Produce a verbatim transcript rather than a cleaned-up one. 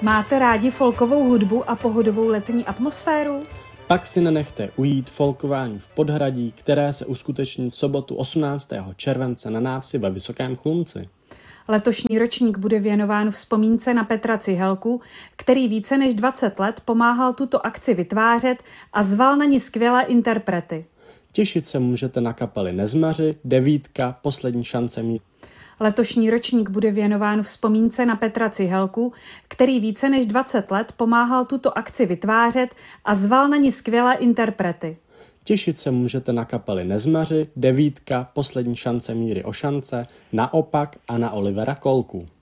Máte rádi folkovou hudbu a pohodovou letní atmosféru? Pak si nenechte ujít folkování v Podhradí, které se uskuteční v sobotu osmnáctého července na návsi ve Vysokém Chlumci. Letošní ročník bude věnován vzpomínce na Petra Cihelku, který více než dvacet let pomáhal tuto akci vytvářet a zval na ní skvělé interprety. Těšit se můžete na kapely Nezmaři, Devítka, Poslední šance míru. Letošní ročník bude věnován vzpomínce na Petra Cihelku, který více než dvacet let pomáhal tuto akci vytvářet a zval na ní skvělé interprety. Těšit se můžete na kapely Nezmaři, Devítka, Poslední šance Míry Ošance, Naopak a na Olivera Kolku.